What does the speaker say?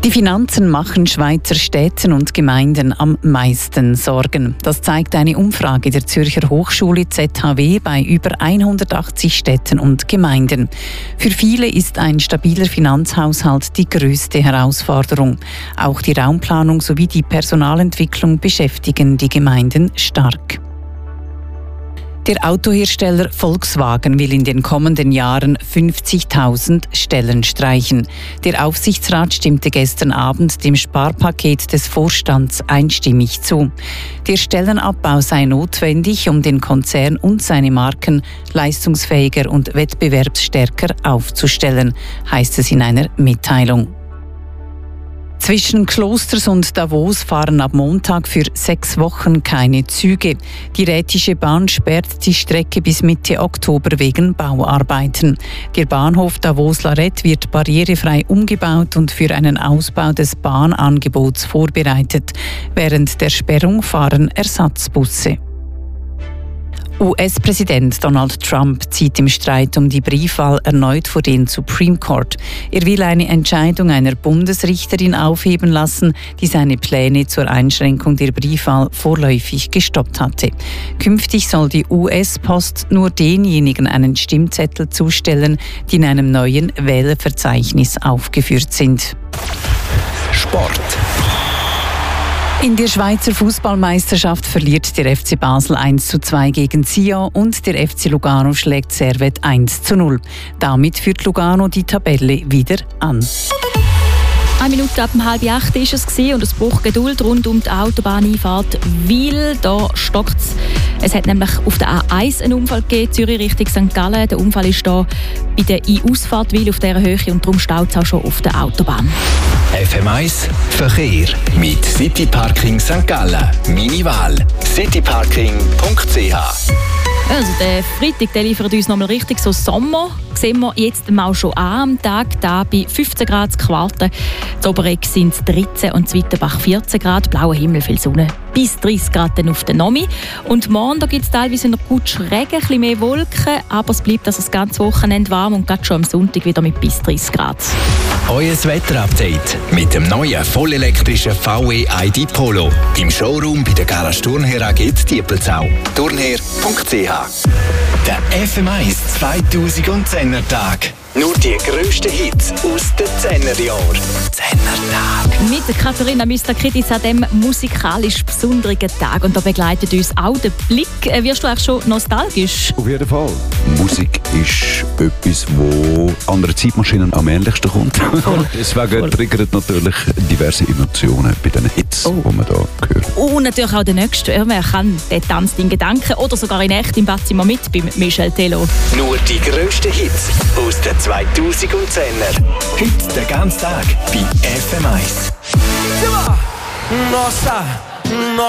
Die Finanzen machen Schweizer Städten und Gemeinden am meisten Sorgen. Das zeigt eine Umfrage der Zürcher Hochschule ZHW bei über 180 Städten und Gemeinden. Für viele ist ein stabiler Finanzhaushalt die grösste Herausforderung. Auch die Raumplanung sowie die Personalentwicklung beschäftigen die Gemeinden stark. Der Autohersteller Volkswagen will in den kommenden Jahren 50.000 Stellen streichen. Der Aufsichtsrat stimmte gestern Abend dem Sparpaket des Vorstands einstimmig zu. Der Stellenabbau sei notwendig, um den Konzern und seine Marken leistungsfähiger und wettbewerbsstärker aufzustellen, heißt es in einer Mitteilung. Zwischen Klosters und Davos fahren ab Montag für 6 Wochen keine Züge. Die Rätische Bahn sperrt die Strecke bis Mitte Oktober wegen Bauarbeiten. Der Bahnhof Davos-Larette wird barrierefrei umgebaut und für einen Ausbau des Bahnangebots vorbereitet. Während der Sperrung fahren Ersatzbusse. US-Präsident Donald Trump zieht im Streit um die Briefwahl erneut vor den Supreme Court. Er will eine Entscheidung einer Bundesrichterin aufheben lassen, die seine Pläne zur Einschränkung der Briefwahl vorläufig gestoppt hatte. Künftig soll die US-Post nur denjenigen einen Stimmzettel zustellen, die in einem neuen Wählerverzeichnis aufgeführt sind. Sport. In der Schweizer Fußballmeisterschaft verliert der FC Basel 1:2 gegen Sion und der FC Lugano schlägt Servette 1:0. Damit führt Lugano die Tabelle wieder an. 1 Minute ab 7:30 war es und es braucht Geduld rund um die Autobahneinfahrt, weil da stockt es. Es hat nämlich auf der A1 einen Unfall gegeben, Zürich Richtung St. Gallen. Der Unfall ist hier bei der Ausfahrt Wil auf dieser Höhe und darum staut es auch schon auf der Autobahn. FM1 Verkehr mit City Parking St. Gallen. Meine Wahl cityparking.ch. Also der Freitag der liefert uns nochmal richtig so Sommer. Sehen wir jetzt mal schon am Tag, da bei 15 Grad zu Quarten. In Oberegg sind es 13 und in Wittenbach 14 Grad, blauer Himmel, viel Sonne, bis 30 Grad dann auf der Nomi. Und morgen gibt es teilweise noch gut schräg, ein bisschen mehr Wolken, aber es bleibt also das ganze Wochenende warm und gerade schon am Sonntag wieder mit bis 30 Grad. Euer Wetterupdate mit dem neuen vollelektrischen VW ID Polo. Im Showroom bei der Garage Turnher AG Diepelsau. Turnher.ch. Der FM1 2010er Tag. Nur die grössten Hits aus den 10er Jahren. 10er Tag. Mit der Katharina Mistakridis an diesem musikalisch besonderen Tag. Und da begleitet uns auch der Blick. Wirst du eigentlich schon nostalgisch? Auf jeden Fall. Musik ist etwas, wo andere Zeitmaschinen am ähnlichsten kommt. Deswegen triggert natürlich diverse Emotionen bei den Hits, die man da hört. Und natürlich auch der nächste. Wer kann den Tanz in Gedanken oder sogar in echt im Badzimmer mit bei Michel Tello. Nur die grössten Hits aus den 2010er. Heute den ganzen Tag bei FM1.